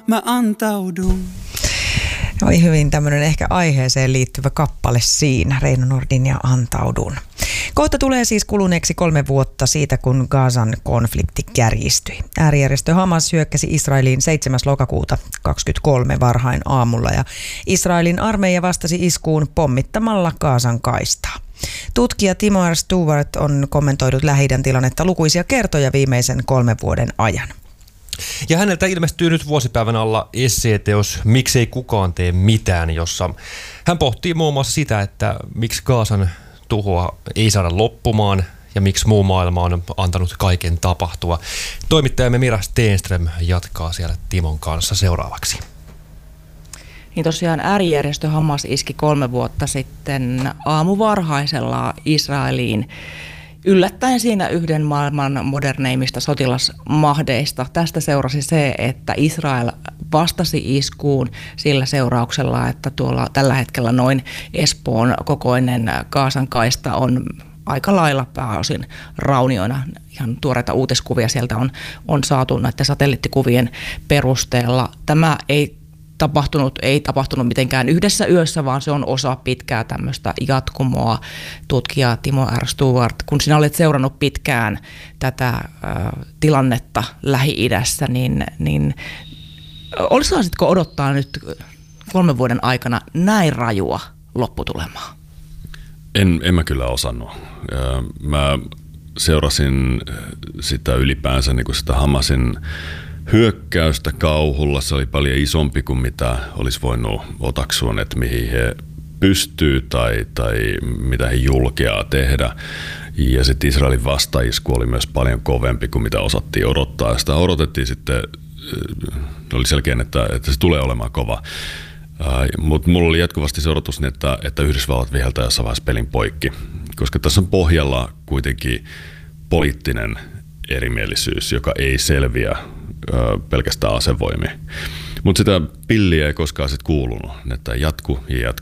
mä antaudun. Oli hyvin tämmöinen ehkä aiheeseen liittyvä kappale siinä, Reino Nordin ja Antaudun. Kohta tulee siis kuluneeksi 3 vuotta siitä, kun Gazan konflikti kärjistyi. Äärijärjestö Hamas hyökkäsi Israeliin 7. lokakuuta 2023 varhain aamulla ja Israelin armeija vastasi iskuun pommittamalla Gazan kaistaa. Tutkija Timo R. Stewart on kommentoinut Lähi-idän tilannetta lukuisia kertoja viimeisen 3 vuoden ajan. Ja häneltä ilmestyy nyt vuosipäivän alla esseeteos Miksei kukaan tee mitään, jossa hän pohtii muun muassa sitä, että miksi Gazan tuhoa ei saada loppumaan ja miksi muu maailma on antanut kaiken tapahtua. Toimittajamme Mira Stenström jatkaa siellä Timon kanssa seuraavaksi. Niin tosiaan äärijärjestö Hamas iski 3 vuotta sitten aamuvarhaisella Israeliin yllättäen siinä yhden maailman moderneimmista sotilasmahdeista. Tästä seurasi se, että Israel vastasi iskuun sillä seurauksella, että tuolla tällä hetkellä noin Espoon kokoinen Gazan kaista on aika lailla pääosin raunioina. Ihan tuoreita uutiskuvia sieltä on saatu näiden satelliittikuvien perusteella. Tämä ei tapahtunut mitenkään yhdessä yössä, vaan se on osa pitkää tämmöistä jatkumoa. Tutkija Timo R. Stewart, kun sinä olet seurannut pitkään tätä tilannetta Lähi-idässä, niin olisitko odottaa nyt 3 vuoden aikana näin rajua lopputulemaa? En mä kyllä osannut. Mä seurasin sitä ylipäänsä niin kuin sitä Hamasin hyökkäystä kauhulla. Se oli paljon isompi kuin mitä olisi voinut otaksua, että mihin he pystyy tai mitä he julkeaa tehdä. Ja sitten Israelin vastaisku oli myös paljon kovempi kuin mitä osattiin odottaa. Sitä odotettiin sitten, oli selkeä, että se tulee olemaan kova. Mutta mulla oli jatkuvasti se odotus, että Yhdysvallat viheltää jossain vaiheessa pelin poikki, koska tässä on pohjalla kuitenkin poliittinen erimielisyys, joka ei selviä pelkästään asevoimia. Mutta sitä pilliä ei koskaan sitten kuulunut, että jatkuu.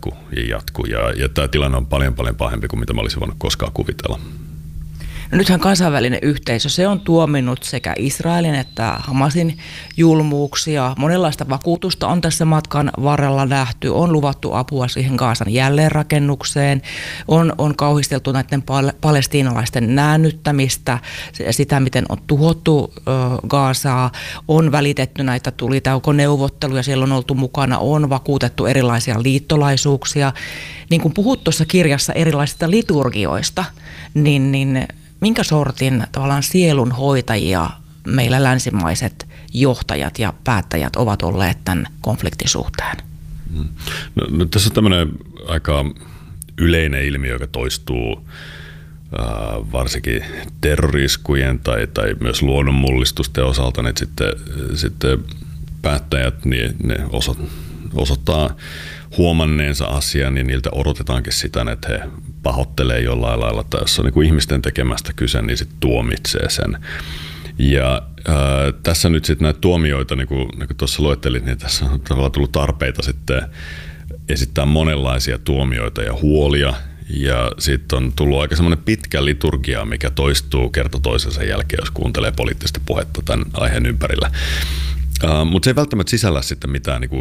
Ja tämä tilanne on paljon pahempi kuin mitä mä olisin voinut koskaan kuvitella. No nythän kansainvälinen yhteisö, se on tuominnut sekä Israelin että Hamasin julmuuksia. Monenlaista vakuutusta on tässä matkan varrella nähty. On luvattu apua siihen Gazan jälleenrakennukseen. On kauhisteltu näiden palestiinalaisten näännyttämistä, sitä miten on tuhottu Gazaa. On välitetty näitä tulitaukoneuvotteluja, siellä on oltu mukana. On vakuutettu erilaisia liittolaisuuksia. Niin kuin puhut tuossa kirjassa erilaisista liturgioista, niin minkä sortin tavallaan sielunhoitajia meillä länsimaiset johtajat ja päättäjät ovat olleet tämän konfliktin suhteen? No, tässä on tämmöinen aika yleinen ilmiö, joka toistuu varsinkin terroriskujen tai myös luonnonmullistusten osalta, että sitten päättäjät niin ne osoittaa huomanneensa asian, niin niiltä odotetaankin sitä, että he pahoittelee jollain lailla, tai jos on niin kuin ihmisten tekemästä kyse, niin sitten tuomitsee sen. Ja tässä nyt sitten näitä tuomioita, niin kuin tuossa luettelit, niin tässä on tavallaan tullut tarpeita sitten esittää monenlaisia tuomioita ja huolia, ja sitten on tullut aika semmoinen pitkä liturgia, mikä toistuu kerta toisensa jälkeen, jos kuuntelee poliittista puhetta tämän aiheen ympärillä. Mutta se ei välttämättä sisällä sitten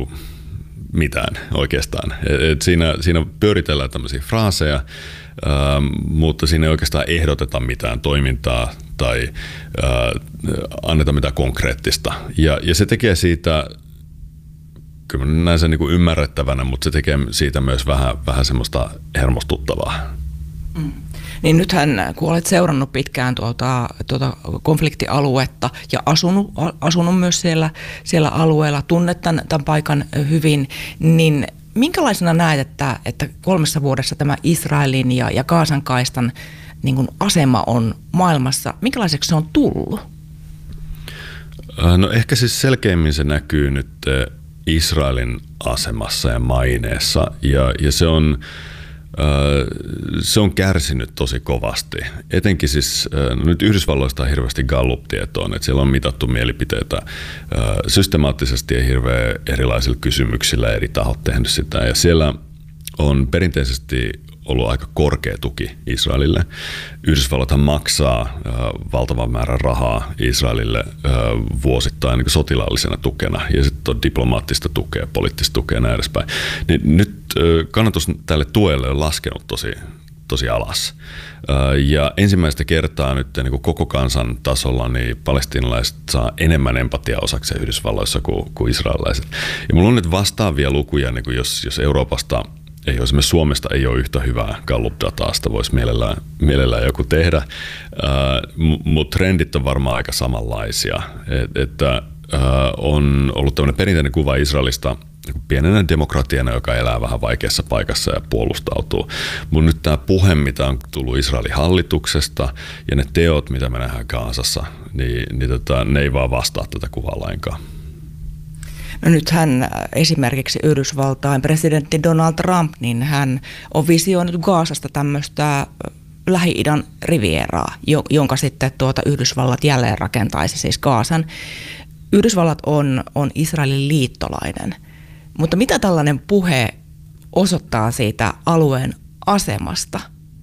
mitään oikeastaan. Siinä pyöritellään tämmöisiä fraaseja, mutta siinä ei oikeastaan ehdoteta mitään toimintaa tai anneta mitään konkreettista. Ja se tekee siitä, kyllä näin sen niin kuin ymmärrettävänä, mutta se tekee siitä myös vähän semmoista hermostuttavaa. Niin nythän, kun olet seurannut pitkään tuota konfliktialuetta ja asunut myös siellä alueella, tunnet tämän paikan hyvin, niin minkälaisena näet, että 3 vuodessa tämä Israelin ja Gazan kaistan niin kuin asema on maailmassa, minkälaiseksi se on tullut? No ehkä siis selkeimmin se näkyy nyt Israelin asemassa ja maineessa, ja se on kärsinyt tosi kovasti. Etenkin siis, nyt Yhdysvalloista on hirveästi Gallup-tietoa, että siellä on mitattu mielipiteitä systemaattisesti ja hirveän erilaisilla kysymyksillä eri tahot tehnyt sitä. Ja siellä on perinteisesti ollut aika korkea tuki Israelille. Yhdysvallathan maksaa valtavan määrän rahaa Israelille vuosittain niin sotilaallisena tukena ja sitten on diplomaattista tukea, poliittista tukea ja näin edespäin. Niin nyt kannatus tälle tuelle on laskenut tosi alas. Ja ensimmäistä kertaa nyt niin kuin koko kansan tasolla niin palestiinalaiset saa enemmän empatiaa osakseen Yhdysvalloissa kuin israelilaiset. Ja mulla on nyt vastaavia lukuja, niin kuin jos Euroopasta ei ole, esimerkiksi Suomesta ei ole yhtä hyvää Gallup-dataa, sitä voisi mielellään joku tehdä, mutta trendit on varmaan aika samanlaisia. Että on ollut tämmöinen perinteinen kuva Israelista pienenä demokratiana, joka elää vähän vaikeassa paikassa ja puolustautuu. Mutta nyt tämä puhe, mitä on tullut Israelin hallituksesta ja ne teot, mitä me nähdään Gazassa, ne ei vaan vastaa tätä kuvaa lainkaan. No nythän esimerkiksi Yhdysvaltain presidentti Donald Trump, niin hän on visioinut Gazasta tämmöistä Lähi-idän rivieraa, jonka sitten Yhdysvallat jälleen rakentaisi, siis Gazan. Yhdysvallat on Israelin liittolainen, mutta mitä tällainen puhe osoittaa siitä alueen asemasta?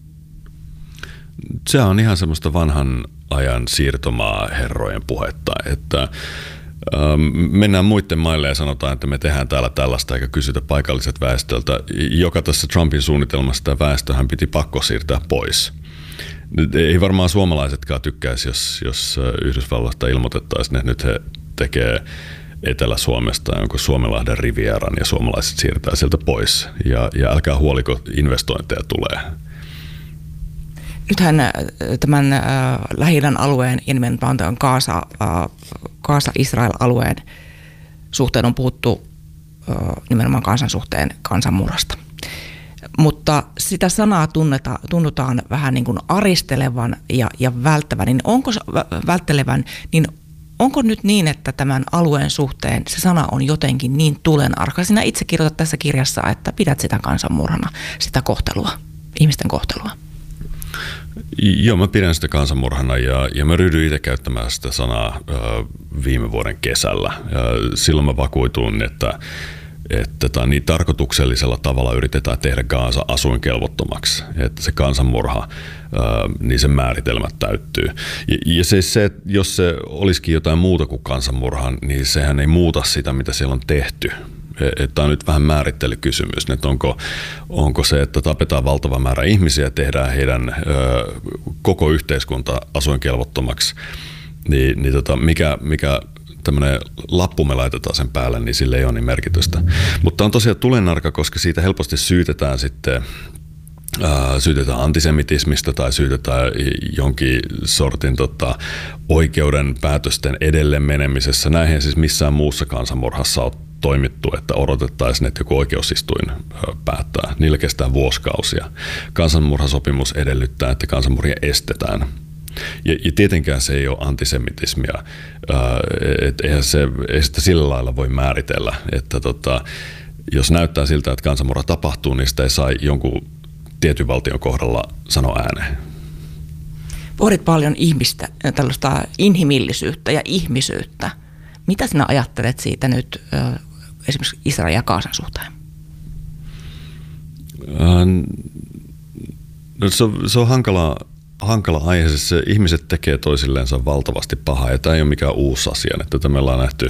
Se on ihan semmoista vanhan ajan siirtomaaherrojen puhetta, että mennään muiden maille ja sanotaan, että me tehdään täällä tällaista eikä kysytä paikalliset väestöltä. Joka tässä Trumpin suunnitelmassa tämä väestöhän piti pakko siirtää pois. Nyt ei varmaan suomalaisetkaan tykkäisi, jos Yhdysvalloista ilmoitettaisiin, että nyt he tekee Etelä-Suomesta jonkun Suomenlahden rivieran ja suomalaiset siirtää sieltä pois. Ja älkää huoliko, investointeja tulee. Nythän tämän Lähi-idän alueen ja nimenomaan tämän Gaza-Israel-alueen suhteen on puhuttu nimenomaan kansan suhteen kansanmurhasta. Mutta sitä sanaa tunnutaan vähän niin kuin aristelevan ja välttelevän, niin onko nyt niin, että tämän alueen suhteen se sana on jotenkin niin tulenarka? Sinä itse kirjoitat tässä kirjassa, että pidät sitä kansanmurhana, sitä kohtelua, ihmisten kohtelua. Joo, mä pidän sitä kansanmurhana ja mä ryhdyin itse käyttämään sitä sanaa viime vuoden kesällä. Ja silloin mä vakuutuin, että niin tarkoituksellisella tavalla yritetään tehdä Gaza asuinkelvottomaksi, että se kansanmurha, niin sen määritelmät täyttyy. Ja se, jos se olisikin jotain muuta kuin kansanmurha, niin sehän ei muuta sitä, mitä siellä on tehty. Tämä on nyt vähän määrittelykysymys, että onko se, että tapetaan valtava määrä ihmisiä ja tehdään heidän koko yhteiskunta asuinkelvottomaksi, mikä tämmöinen lappu me laitetaan sen päälle, niin sille ei ole niin merkitystä. Mutta on tosiaan tulenarka, koska siitä helposti syytetään antisemitismistä tai syytetään jonkin sortin oikeuden päätösten edelle menemisessä. Näinhän siis missään muussa kansanmurhassa on toimittu, että odotettaisiin, että joku oikeusistuin päättää. Niillä kestää vuosikausia. Kansanmurhasopimus edellyttää, että kansanmurhia estetään. Ja tietenkään se ei ole antisemitismia. Ei sitä sillä lailla voi määritellä, että jos näyttää siltä, että kansanmurha tapahtuu, niin sitä ei saa jonkun tietyn valtion kohdalla sanoa ääneen. Pohdit paljon ihmistä, tällaista inhimillisyyttä ja ihmisyyttä. Mitä sinä ajattelet siitä nyt esimerkiksi Israelin ja Gazan suhteen? No se on hankala aihe. Se ihmiset tekee toisilleensa valtavasti pahaa ja tämä ei ole mikään uusi asia. Tätä me ollaan nähty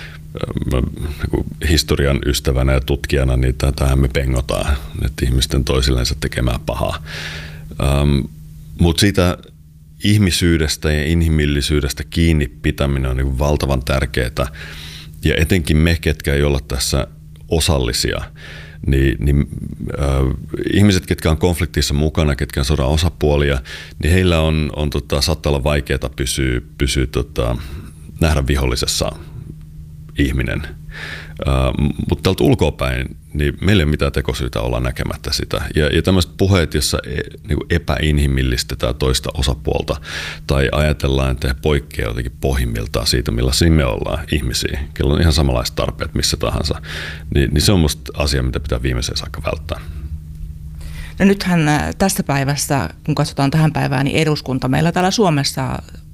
historian ystävänä ja tutkijana, niin tähän me pengotaan, että ihmisten toisillensa tekemään pahaa. Mutta siitä ihmisyydestä ja inhimillisyydestä kiinni pitäminen on niin valtavan tärkeää. Ja etenkin me, ketkä ei olla tässä osallisia, niin ihmiset, ketkä on konfliktissa mukana, ketkä on sodan osapuolia, niin heillä saattaa olla vaikeaa pysyä nähdä vihollisessa ihminen. Mutta täältä ulkoapäin, niin meillä ei ole mitään tekosyytä olla näkemättä sitä. Ja tämmöiset puheet, jossa niin epäinhimillistetään toista osapuolta tai ajatellaan, että he poikkeaa jotenkin pohjimmiltaan siitä, millaisia me ollaan ihmisiä, kello on ihan samanlaiset tarpeet missä tahansa, niin se on musta asia, mitä pitää viimeiseen saakka välttää. No nythän tässä päivässä, kun katsotaan tähän päivään, niin eduskunta meillä täällä Suomessa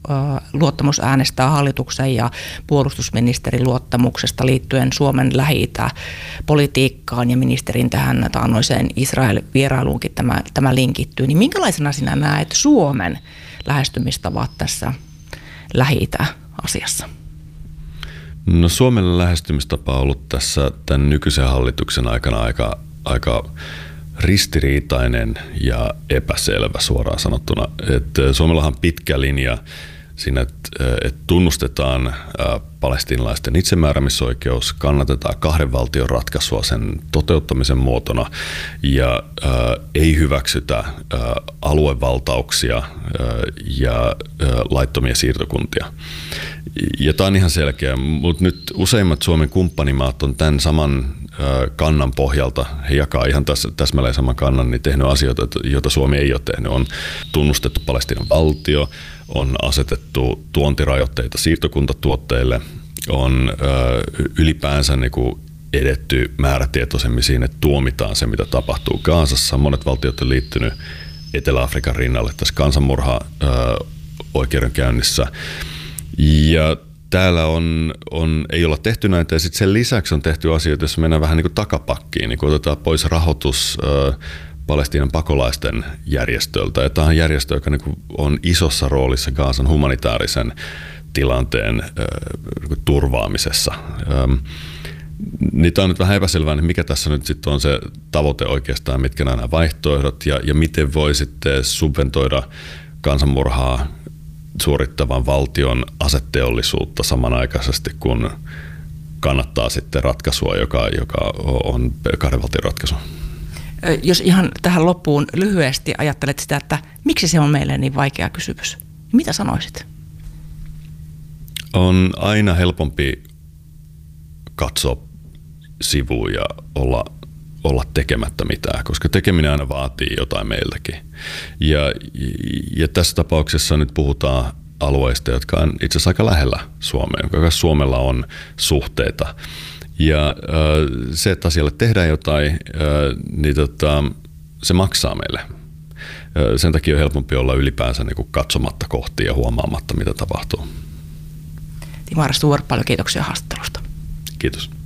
luottamusäänestää hallituksen ja puolustusministerin luottamuksesta liittyen Suomen Lähi-itä-politiikkaan ja ministerin tähän taannoiseen Israel-vierailuunkin tämä linkittyy. Niin minkälaisena sinä näet Suomen lähestymistavat tässä Lähi-itä-asiassa? No Suomen lähestymistapa on ollut tässä tämän nykyisen hallituksen aikana aika ristiriitainen ja epäselvä suoraan sanottuna. Että Suomellahan on pitkä linja siinä, että tunnustetaan palestiinalaisten itsemääräämisoikeus, kannatetaan kahden valtion ratkaisua sen toteuttamisen muotona ja ei hyväksytä aluevaltauksia ja laittomia siirtokuntia. Ja tämä on ihan selkeä, mutta nyt useimmat Suomen kumppanimaat on tämän saman kannan pohjalta, he jakaa ihan täsmälleen saman kannan, niin tehnyt asioita, joita Suomi ei ole tehnyt. On tunnustettu Palestiinan valtio, on asetettu tuontirajoitteita siirtokuntatuotteille, on ylipäänsä niin kuin edetty määrätietoisemmin siinä, että tuomitaan se, mitä tapahtuu Gazassa. Monet valtiot on liittynyt Etelä-Afrikan rinnalle tässä kansanmurha-oikeudenkäynnissä. Ja täällä ei olla tehty näitä, ja sitten sen lisäksi on tehty asioita, joissa mennään vähän niin kuin takapakkiin, niin kuin otetaan pois rahoitus Palestiinan pakolaisten järjestöltä. Ja tämä on järjestö, joka niin kuin on isossa roolissa Gazan humanitaarisen tilanteen turvaamisessa. Niin tämä on nyt vähän epäselvää, niin mikä tässä nyt sitten on se tavoite oikeastaan, mitkä nämä vaihtoehdot, ja miten voi sitten subventoida kansanmurhaa suorittavan valtion aseteollisuutta samanaikaisesti, kun kannattaa sitten ratkaisua, joka on kahden valtion ratkaisu. Jos ihan tähän loppuun lyhyesti ajattelet sitä, että miksi se on meille niin vaikea kysymys, mitä sanoisit? On aina helpompi katsoa sivuun ja olla tekemättä mitään, koska tekeminen aina vaatii jotain meiltäkin. Ja tässä tapauksessa nyt puhutaan alueista, jotka on itse asiassa aika lähellä Suomea, joka Suomella on suhteita. Ja se, että asialle tehdään jotain, niin se maksaa meille. Sen takia on helpompi olla ylipäänsä niin kuin katsomatta kohti ja huomaamatta, mitä tapahtuu. Timo Arastu, paljon kiitoksia haastattelusta. Kiitos.